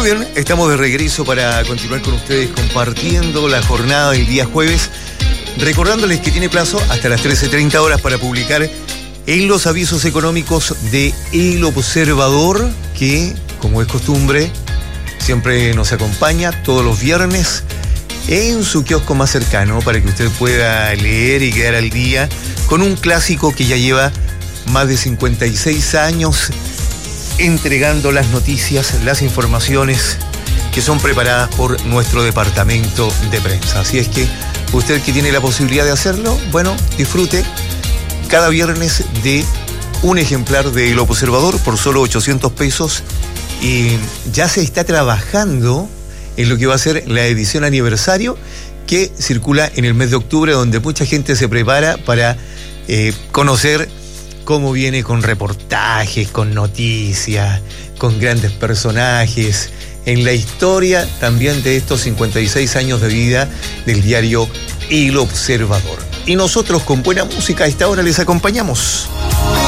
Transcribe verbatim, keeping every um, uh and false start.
bien, estamos de regreso para continuar con ustedes compartiendo la jornada del día jueves, recordándoles que tiene plazo hasta las trece treinta horas para publicar en los avisos económicos de El Observador, que, como es costumbre, siempre nos acompaña todos los viernes en su kiosco más cercano para que usted pueda leer y quedar al día con un clásico que ya lleva más de cincuenta y seis años entregando las noticias, las informaciones que son preparadas por nuestro departamento de prensa. Así es que usted que tiene la posibilidad de hacerlo, bueno, disfrute cada viernes de un ejemplar de El Observador por solo ochocientos pesos, y ya se está trabajando en lo que va a ser la edición aniversario que circula en el mes de octubre, donde mucha gente se prepara para eh, conocer cómo viene con reportajes, con noticias, con grandes personajes, en la historia también de estos cincuenta y seis años de vida del diario El Observador. Y nosotros con buena música a esta hora les acompañamos.